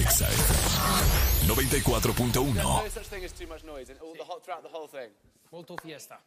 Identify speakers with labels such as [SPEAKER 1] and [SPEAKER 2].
[SPEAKER 1] Exa FM 94.1.
[SPEAKER 2] No such thing as too much noise throughout the whole thing.
[SPEAKER 3] Molto fiesta.